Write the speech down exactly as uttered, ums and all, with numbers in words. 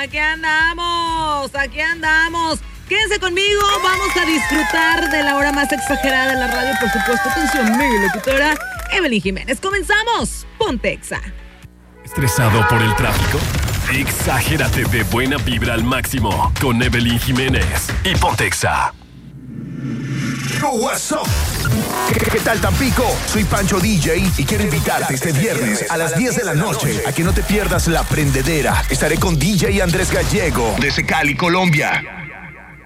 Aquí andamos, aquí andamos. Quédense conmigo, vamos a disfrutar de la hora más exagerada de la radio, por supuesto. Atención, mi locutora Evelyn Jiménez. Comenzamos, Ponte Exa. ¿Estresado por el tráfico? Exagérate de buena vibra al máximo con Evelyn Jiménez y Ponte Exa. Yo, what's up? ¿Qué, ¿Qué tal, Tampico? Soy Pancho D J y quiero invitarte este viernes a las diez de la noche a que no te pierdas La Prendedera. Estaré con D J Andrés Gallego desde Cali, Colombia.